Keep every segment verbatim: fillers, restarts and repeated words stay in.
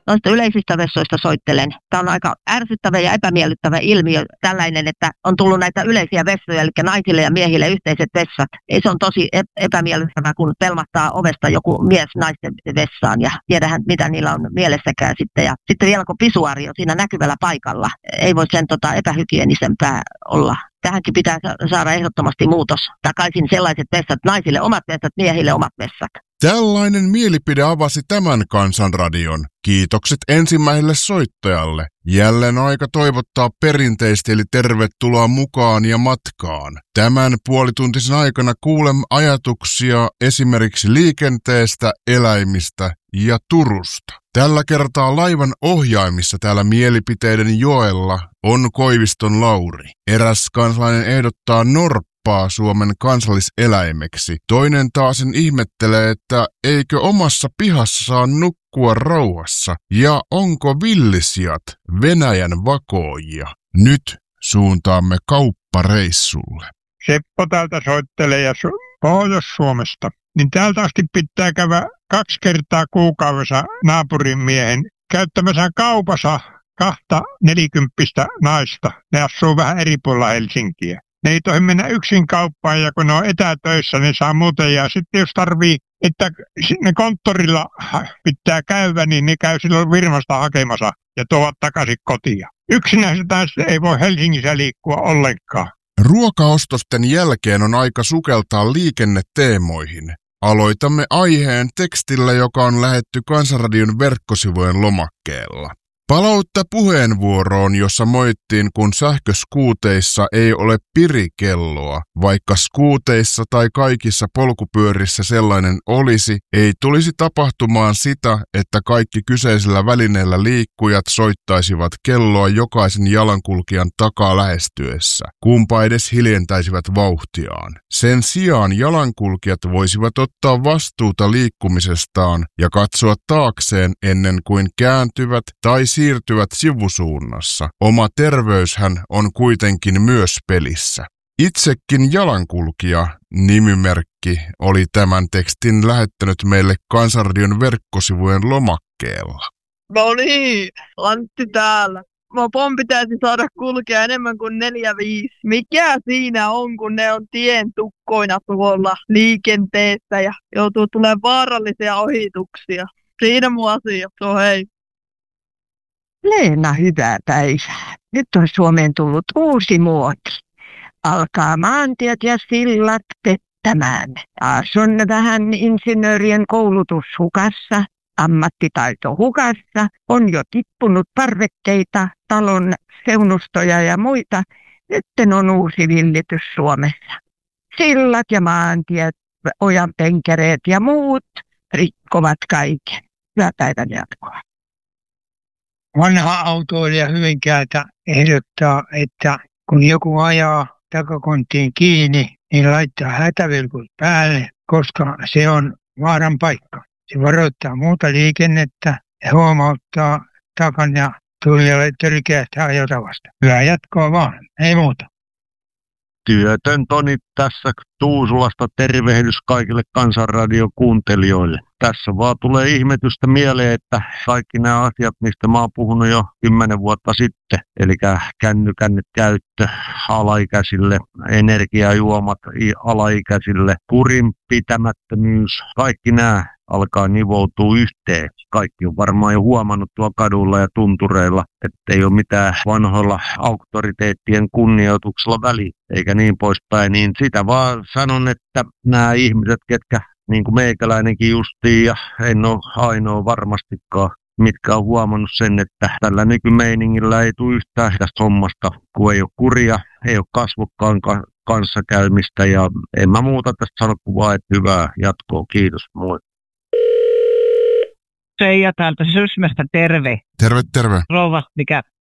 noista yleisistä vessoista soittelen. Tämä on aika ärsyttävä ja epämiellyttävä ilmiö tällainen, että on tullut näitä yleisiä vessoja, eli naisille ja miehille yhteiset vessat. Ei, se on tosi epämiellyttävää, kun pelmahtaa ovesta joku mies naisten vessaan ja tiedähän, mitä niillä on mielessäkään sitten. Ja sitten vielä kun pisuaari on siinä näkyvällä paikalla, ei voi sen tota, epähygienisempää olla. Tähänkin pitää saada ehdottomasti muutos. Takaisin sellaiset vessat, naisille omat vessat, miehille omat vessat. Tällainen mielipide avasi tämän Kansanradion. Kiitokset ensimmäiselle soittajalle. Jälleen aika toivottaa perinteisesti, eli tervetuloa mukaan ja matkaan. Tämän puolituntisen aikana kuulemme ajatuksia esimerkiksi liikenteestä, eläimistä ja Turusta. Tällä kertaa laivan ohjaimissa täällä mielipiteiden joella on Koiviston Lauri. Eräs kansalainen ehdottaa norppaa Suomen kansalliseläimeksi. Toinen taasen ihmettelee, että eikö omassa pihassa saa nukkua rauhassa ja onko villisijat Venäjän vakoojia. Nyt suuntaamme kauppareissulle. Seppo täältä soittelee ja su- Pohjois-Suomesta. Niin täältä asti pitää käydä kaksi kertaa kuukaudessa naapurin miehen käyttämässä kaupassa kahta nelikymppistä naista. Ne asuu vähän eri puolilla Helsinkiä. Ne ei tohi mennä yksin kauppaan ja kun ne on etätöissä, ne saa muuten. Ja sitten jos tarvii, että ne konttorilla pitää käydä, niin ne käy silloin firmasta hakemassa ja tuovat takaisin kotiin. Yksinään se ei voi Helsingissä liikkua ollenkaan. Ruokaostosten jälkeen on aika sukeltaa liikenneteemoihin. Aloitamme aiheen tekstillä, joka on lähetty Kansanradion verkkosivujen lomakkeella. Palautta puheenvuoroon, jossa moittiin, kun sähköskuuteissa ei ole pirikelloa. Vaikka skuuteissa tai kaikissa polkupyörissä sellainen olisi, ei tulisi tapahtumaan sitä, että kaikki kyseisellä välineellä liikkujat soittaisivat kelloa jokaisen jalankulkijan takaa lähestyessä, kumpa edes hiljentäisivät vauhtiaan. Sen sijaan jalankulkijat voisivat ottaa vastuuta liikkumisestaan ja katsoa taakseen ennen kuin kääntyvät tai siirtyvät sivusuunnassa. Oma terveyshän on kuitenkin myös pelissä. Itsekin jalankulkija, nimimerkki, oli tämän tekstin lähettänyt meille Kansanradion verkkosivujen lomakkeella. No niin, Antti täällä. Mopon pitäisi saada kulkea enemmän kuin neljä viisi. Mikä siinä on, kun ne on tien tukkoina tuolla liikenteessä ja joutuu tulemaan vaarallisia ohituksia? Siinä mun asia, so hei. Leena, hyvää päivää. Nyt on Suomeen tullut uusi muoti. Alkaa maantiet ja sillat pettämään. Taas on vähän insinöörien koulutus hukassa, ammattitaito hukassa. On jo tippunut parvekkeita, talon seunustoja ja muita. Nyt on uusi villitys Suomessa. Sillat ja maantiet, ojanpenkereet ja muut rikkovat kaiken. Hyvää päivän jatkoa. Vanha autoilija Hyvinkäältä ehdottaa, että kun joku ajaa takakonttiin kiinni, niin laittaa hätävilkut päälle, koska se on vaaran paikka. Se varoittaa muuta liikennettä ja huomauttaa takan ja tulijalle törkeästä ajotavasta. Hyvää jatkoa vaan, ei muuta. Työtön Toni tässä Tuusulasta, tervehdys kaikille Kansanradion kuuntelijoille. Tässä vaan tulee ihmetystä mieleen, että kaikki nämä asiat, mistä mä oon puhunut jo kymmenen vuotta sitten, eli kännykän käyttö alaikäisille, energiajuomat alaikäisille, kurinpitämättömyys, kaikki nämä alkaa nivoutua yhteen. Kaikki on varmaan jo huomannut tuolla kadulla ja tuntureilla, että ei ole mitään vanhoilla auktoriteettien kunnioituksella väliä, eikä niin poispäin. Niin sitä vaan sanon, että nämä ihmiset, ketkä niin kuin meikäläinenkin justiin, ja en ole ainoa varmastikaan, mitkä on huomannut sen, että tällä nykymeiningillä ei tule yhtään tästä hommasta, kun ei ole kuria, ei ole kasvokkaan kanssakäymistä, ja en mä muuta tästä sano kuin vaan, että hyvää jatkoa. Kiitos, moi. Seija täältä Sysmästä, terve. Terve, terve. Rouva, mikä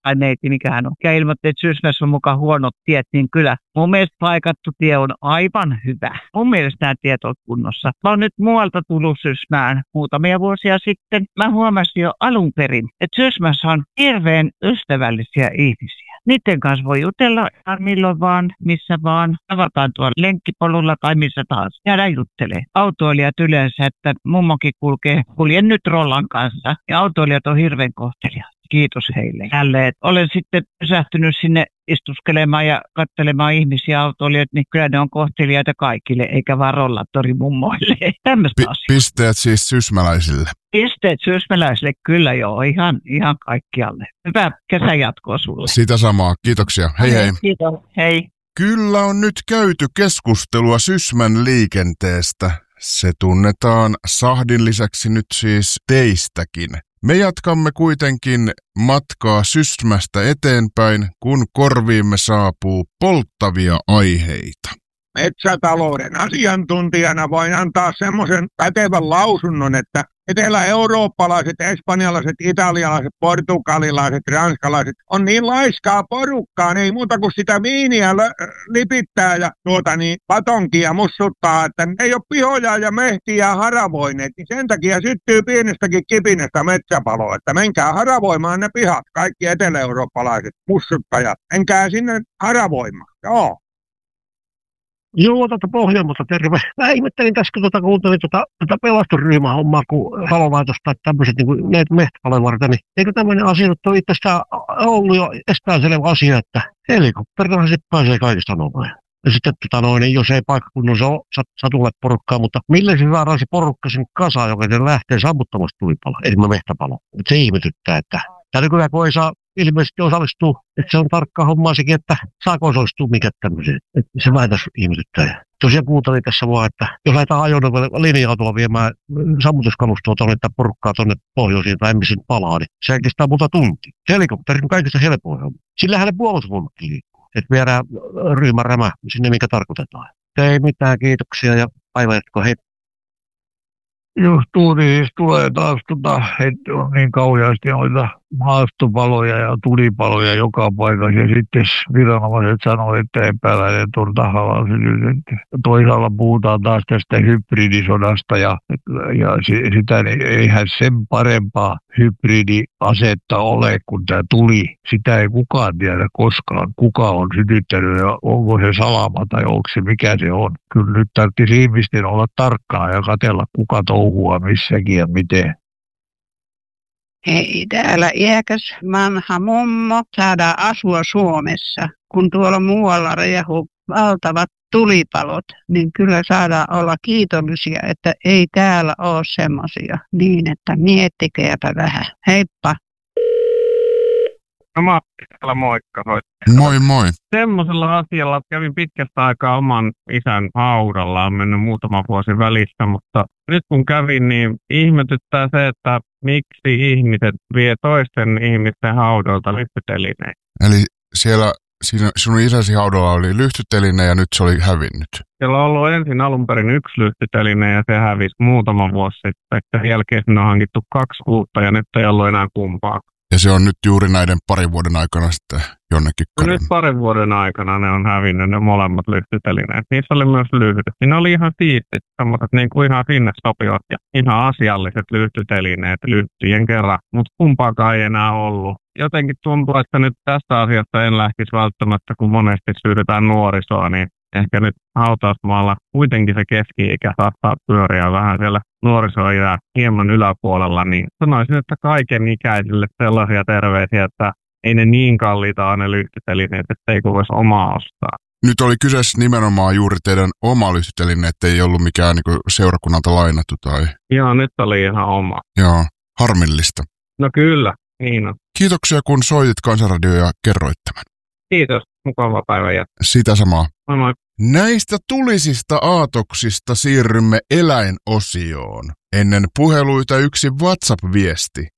tai neiti, mikä hän on. Ja ilmoitti, että Sysmässä on mukaan huonot tiet, niin kyllä mun mielestä paikattu tie on aivan hyvä. Mun mielestä nämä tiet on kunnossa. Mä oon nyt muualta tullut Sysmään muutamia vuosia sitten. Mä huomasin jo alun perin, että Sysmässä on hirveän ystävällisiä ihmisiä. Niiden kanssa voi jutella milloin vaan, missä vaan. Tavataan tuolla lenkkipolulla tai missä tahansa. Jäädään juttelee. Autoilijat yleensä, että mummokin kulkee, kuljen nyt Rollan kanssa. Ja autoilijat on hirveän kohteliaat. Kiitos heille. Jälleen, olen sitten pysähtynyt sinne istuskelemaan ja katselemaan ihmisiä autoilijoita, niin kyllä ne on kohteliaita kaikille, eikä vaan rollaattorimummoille. Tämmöistä P- asiaa. Pisteet siis sysmäläisille. Pisteet sysmäläisille kyllä joo, ihan, ihan kaikkialle. Hyvää kesän jatkoa sulle. Sitä samaa. Kiitoksia. Hei hei. Kiitos. Hei. Kyllä on nyt käyty keskustelua Sysmän liikenteestä. Se tunnetaan Sahdin lisäksi nyt siis teistäkin. Me jatkamme kuitenkin matkaa Sysmästä eteenpäin, kun korviimme saapuu polttavia aiheita. Metsätalouden asiantuntijana voin antaa semmoisen pätevän lausunnon, että etelä-eurooppalaiset, espanjalaiset, italialaiset, portugalilaiset, ranskalaiset on niin laiskaa porukkaa, ei muuta kuin sitä viiniä lö- lipittää ja tuota niin, patonkia mussuttaa, että ne ei ole pihoja ja mehtiä haravoineet, niin sen takia syttyy pienestäkin kipinestä metsäpaloa, että menkää haravoimaan ne pihat, kaikki etelä-eurooppalaiset mussuttajat, menkää sinne haravoimaan, joo. Joo, tuota Pohjanmaalta terve. Mä ihmettelin tässä, kun tuota, kuuntelin tuota, tuota pelastusryhmähommaa, kun palolaitosta tai tämmöiset niin ne metsäpaloja varten, niin eikö tämmöinen asia nyt ole itsestään ollut jo epäselvä asia, että helikopterilla sitten pääsee kaikista nopein. Ja sitten tota noin, jos ei paikkakunnassa ole satulle porukkaa, mutta millä se saadaan se porukka sen kasaan, joka se lähtee sammuttamasta tulipaloa, esimerkiksi metsäpaloa. Että se ihmetyttää, että tämä nykyään kun ei saa ilmeisesti osallistua, että se on tarkka hommaa sekin, että saako osallistua mikä tämmöiseen. Että se vähän tässä ihmetyttää. Tosiaan kuuntelin tässä vaan, että jos lähdetään ajoneuvolle linja-autolla viemään sammutuskalustoa tuonne, että porukkaa tuonne pohjoisiin tai emmisin palaa, niin se kestää muuta tuntia. Se helikopteri on kaikista helpoin homma. Sillähän ne puolustusvoimatkin liikkuu. Että viedään ryhmän rämä sinne, mikä tarkoitetaan. Ei mitään, kiitoksia ja päivä jatkoa. Hei. Just siis tulee taas, tota, että on niin kauheasti noita maastopaloja ja tulipaloja joka paikassa. Ja sitten viranomaiset sanoo, että epäiläinen on tahalla sytytetty. Toisaalla puhutaan taas tästä hybridisodasta ja, ja sitä niin eihän sen parempaa hybridiasetta ole, kun tämä tuli. Sitä ei kukaan tiedä koskaan, kuka on sytyttänyt ja onko se salama tai onko se mikä se on. Kyllä nyt tarvitsisi ihmisten olla tarkkaa ja katsella, kuka touhua missäkin ja miten. Hei, täällä iäkäs vanha mummo saadaan asua Suomessa. Kun tuolla muualla riehuu valtavat tulipalot, niin kyllä saadaan olla kiitollisia, että ei täällä ole semmoisia. Niin, että miettikääpä vähän. Heippa! No Matti, täällä moikka. Moi moi. Semmoisella asialla kävin pitkästä aikaa oman isän haudalla, on mennyt muutama vuosi välistä, mutta nyt kun kävin, niin ihmetyttää se, että miksi ihmiset vie toisten ihmisten haudolta lyhtytelineen. Eli siellä siinä sinun isäsi haudalla oli lyhtyteline ja nyt se oli hävinnyt. Siellä on ollut ensin alun perin yksi lyhtyteline ja se hävisi muutama vuosi sitten. Sen jälkeen sinne on hankittu kaksi uutta ja nyt ei ollut enää kumpaa. Ja se on nyt juuri näiden parin vuoden aikana sitten jonnekin no nyt parin vuoden aikana ne on hävinnyt ne molemmat lyhtytelineet. Niissä oli myös lyhtyt. Siinä oli ihan siistit, semmoiset niin kuin ihan sinne sopivat ja ihan asialliset lyhtytelineet lyhtyjen kerran. Mutta kumpaakaan ei enää ollut. Jotenkin tuntuu, että nyt tästä asiasta en lähtisi välttämättä, kun monesti syydetään nuorisoa, niin ehkä nyt hautausmaalla kuitenkin se keski-ikä saattaa pyöriä vähän siellä nuorisoiän hieman yläpuolella, niin sanoisin, että kaiken ikäisille sellaisia terveisiä, että ei ne niin kalliita ole ne lyhtytelineet, että ei voisi omaa ostaa. Nyt oli kyseessä nimenomaan juuri teidän oma lyhtyteline, että ei ollut mikään niin seurakunnalta lainattu tai... Joo, nyt oli ihan oma. Joo, harmillista. No kyllä, niin on. Kiitoksia kun soitit Kansanradioon ja kerroit tämän. Kiitos, mukava päivä jatkoa. Sitä samaa. Moi moi. Näistä tulisista aatoksista siirrymme eläinosioon. Ennen puheluita yksi WhatsApp-viesti.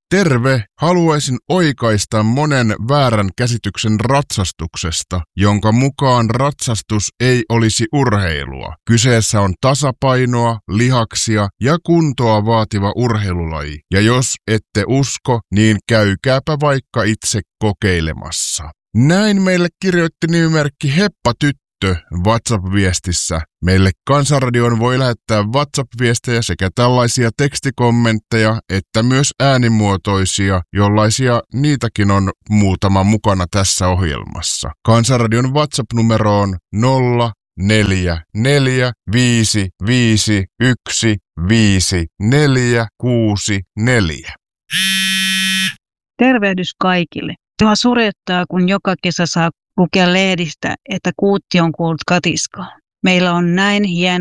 Terve, haluaisin oikaista monen väärän käsityksen ratsastuksesta, jonka mukaan ratsastus ei olisi urheilua. Kyseessä on tasapainoa, lihaksia ja kuntoa vaativa urheilulaji. Ja jos ette usko, niin käykääpä vaikka itse kokeilemassa. Näin meille kirjoitti nimimerkki Heppa Tyttö WhatsApp-viestissä. Meille Kansanradioon voi lähettää WhatsApp-viestejä sekä tällaisia tekstikommentteja että myös äänimuotoisia, jollaisia niitäkin on muutama mukana tässä ohjelmassa. Kansanradion WhatsApp-numero on nolla neljä neljä viisi viisi yksi viisi neljä kuusi neljä. Tervehdys kaikille. Tuo surettaa, kun joka kesä saa lukea lehdistä, että Kuutti on kuullut katiskaa. Meillä on näin hieno